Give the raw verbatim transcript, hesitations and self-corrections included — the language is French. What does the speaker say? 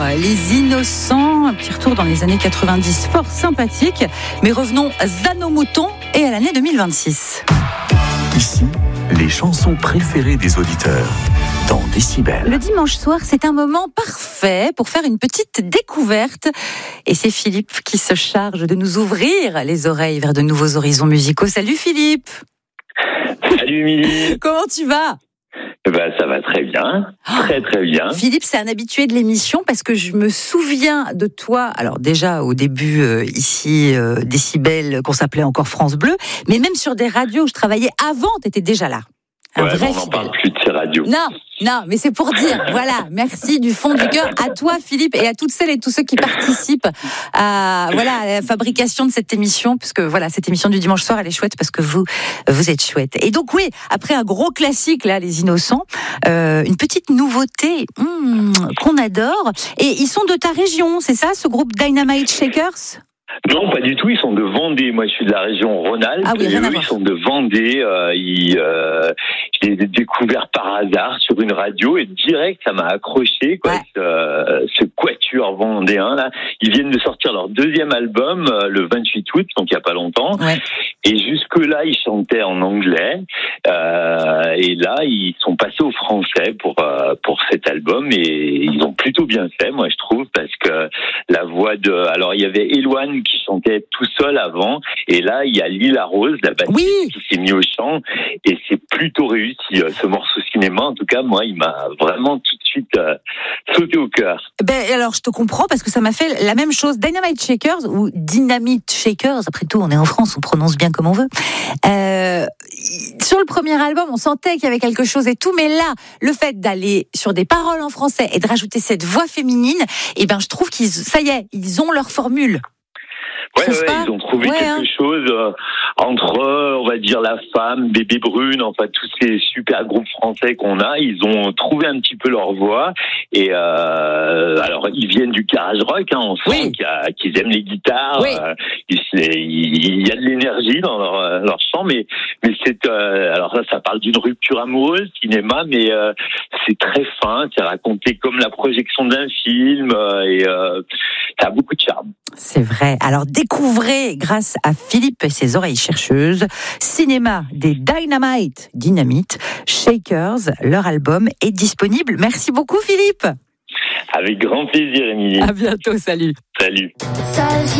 Les Innocents, un petit retour dans les années quatre-vingt-dix, fort sympathique. Mais revenons à nos moutons et à l'année deux mille vingt-six. Ici, les chansons préférées des auditeurs dans Décibel. Le dimanche soir, c'est un moment parfait pour faire une petite découverte. Et c'est Philippe qui se charge de nous ouvrir les oreilles vers de nouveaux horizons musicaux. Salut Philippe. Salut Émilie. Comment tu vas ? Ben, ça va très bien, très très bien. Philippe, c'est un habitué de l'émission parce que je me souviens de toi, alors déjà au début euh, ici, euh, Décibel, qu'on s'appelait encore France Bleu, mais même sur des radios où je travaillais avant, tu étais déjà là. Un ouais, vrai on n'en parle plus de ces radios. Non, non, mais c'est pour dire, voilà, merci du fond du cœur à toi Philippe et à toutes celles et tous ceux qui participent à, voilà, à la fabrication de cette émission, parce que voilà, cette émission du dimanche soir, elle est chouette parce que vous, vous êtes chouette. Et donc oui, après un gros classique là, Les Innocents, euh, une petite nouveauté hmm, qu'on adore, et ils sont de ta région, c'est ça, ce groupe Dynamite Shakers ? Non, pas du tout. Ils sont de Vendée. Moi, je suis de la région Rhône-Alpes. Ah oui, et eux, ils sont de Vendée. Euh, ils, euh, je les ai découverts par hasard sur une radio et direct, ça m'a accroché. Quoi, ouais. ce, ce quatuor vendéen là. Ils viennent de sortir leur deuxième album euh, le vingt-huit août, donc il y a pas longtemps. Ouais. Et jusque là, ils chantaient en anglais. Euh, et là, ils sont passés au français pour euh, pour cet album et ils ont plutôt bien fait, moi je trouve, parce que la voix de, alors il y avait Eloane qui chantait tout seul avant, et là il y a Lila Rose, la bassiste, oui. qui s'est mis au chant, et c'est plutôt réussi ce morceau cinéma. En tout cas, moi, il m'a vraiment tout de suite euh, sauté au cœur. Ben alors je te comprends parce que ça m'a fait la même chose. Dynamite Shakers ou Dynamite Shakers, après tout, on est en France, on prononce bien comme on veut. Euh, sur le premier album, on sentait qu'il y avait quelque chose et tout, mais là, le fait d'aller sur des paroles en français et de rajouter cette voix féminine, eh ben je trouve qu'ils, ça y est, ils ont leur formule. Ouais, ouais, ils ont trouvé ouais, quelque hein. chose euh, entre, euh, on va dire, La Femme, Bébé Brune, enfin tous ces super groupes français qu'on a. Ils ont trouvé un petit peu leur voix. Et euh, alors, ils viennent du garage rock, hein, on sent oui. qu'il y a, qu'ils aiment les guitares. Oui. Euh, il, il y a de l'énergie dans leur, leur chant, mais mais c'est euh, alors ça, ça parle d'une rupture amoureuse, cinéma, mais euh, c'est très fin. C'est raconté comme la projection d'un film euh, et euh, ça a beaucoup de charme. C'est vrai. Alors découvrez, grâce à Philippe et ses oreilles chercheuses, Cinéma des Dynamite, Dynamite Shakers. Leur album est disponible. Merci beaucoup Philippe. Avec grand plaisir Émilie. À bientôt, salut. Salut.